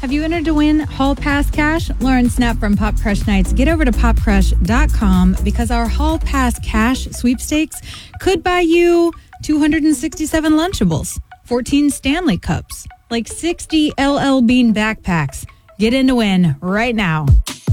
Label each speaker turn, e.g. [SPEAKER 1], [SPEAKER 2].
[SPEAKER 1] Have you entered to win Hall Pass cash? Lauren Snap from Pop Crush Nights. Get over to popcrush.com because our Hall Pass cash sweepstakes could buy you 267 Lunchables, 14 Stanley Cups, like 60 LL Bean backpacks. Get in to win right now.